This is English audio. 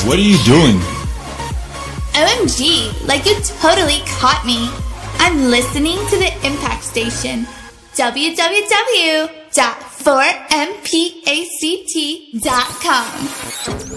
What are you doing? OMG, like you totally caught me. I'm listening to the Impact Station. www.4mpact.com